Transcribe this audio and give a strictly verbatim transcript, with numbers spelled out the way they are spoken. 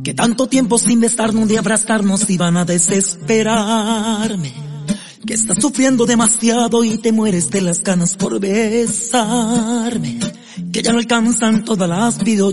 que tanto tiempo sin besarnos de abrazarnos iban a desesperarme, que estás sufriendo demasiado y te mueres de las ganas por besarme, que ya no alcanzan todas las videollamadas